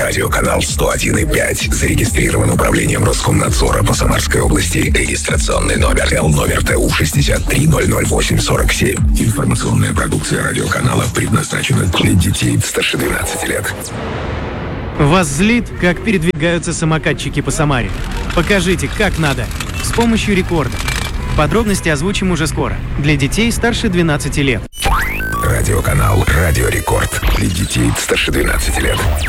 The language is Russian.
Радиоканал 101,5 зарегистрирован управлением Роскомнадзора по Самарской области. Регистрационный номер номер ТУ 63-008-47. Информационная продукция радиоканала предназначена для детей старше 12 лет. Вас злит, как передвигаются самокатчики по Самаре? Покажите, как надо, с помощью рекорда. Подробности озвучим уже скоро. Для детей старше 12 лет. Радиоканал «Радио Рекорд» для детей старше 12 лет.